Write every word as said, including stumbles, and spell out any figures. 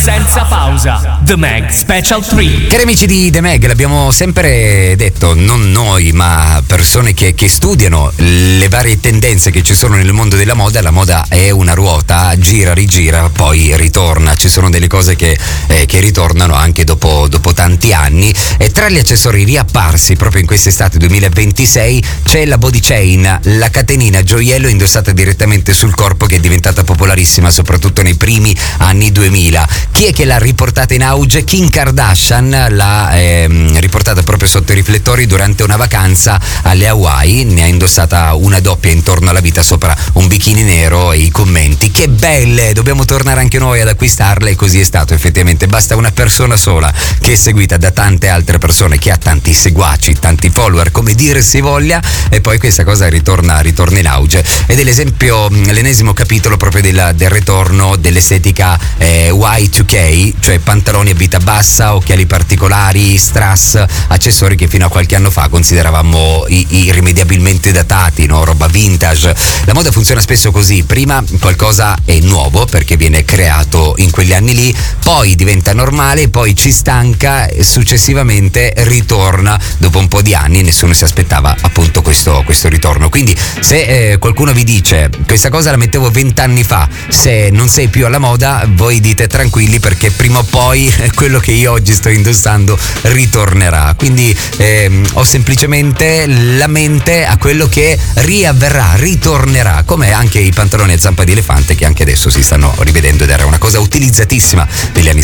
senza pausa. The Mag Special tre. Cari amici di The Mag, l'abbiamo sempre detto, non noi ma persone che, che studiano le varie tendenze che ci sono nel mondo della moda. La moda è una ruota, gira, rigira, poi ritorna. Ci sono delle cose che, eh, che ritornano anche dopo, dopo tanti anni, e tra gli accessori riapparsi proprio in quest'estate duemilaventisei c'è la body chain, la catenina gioiello indossata direttamente sul corpo, che è diventata popolarissima soprattutto nei primi anni duemila. Chi è che l'ha riportata in auge? Kim Kardashian l'ha ehm, riportata proprio sotto i riflettori durante una vacanza alle Hawaii. Ne ha indossata una doppia intorno alla vita, sopra un bikini nero, e i commenti: che belle, dobbiamo tornare anche noi ad acquistarle. E così è stato effettivamente. Basta una persona sola che è seguita da tante altre persone, che ha tanti seguaci, tanti follower, come dire si voglia, e poi questa cosa ritorna, ritorna in auge. Ed è l'esempio, l'ennesimo capitolo proprio della, del ritorno dell'estetica eh, Y due K, cioè pantaloni a vita bassa, occhiali particolari, strass, accessori che fino a qualche anno fa consideravamo i- irrimediabilmente datati, no? Roba vintage. La moda funziona spesso così: prima qualcosa è nuovo perché viene creato in quegli anni lì, poi diventa normale, poi ci stanca e successivamente ritorna dopo un po' di anni. Nessuno si aspettava appunto questo, questo ritorno. Quindi se eh, qualcuno vi dice questa cosa la mettevo vent'anni fa, se non sei più alla moda, voi dite tranquilli, perché prima o poi quello che io oggi sto indossando ritornerà. Quindi ehm, ho semplicemente la mente a quello che riavverrà, ritornerà, come anche i pantaloni a zampa di elefante, che anche adesso si stanno rivedendo ed era una cosa utilizzatissima negli anni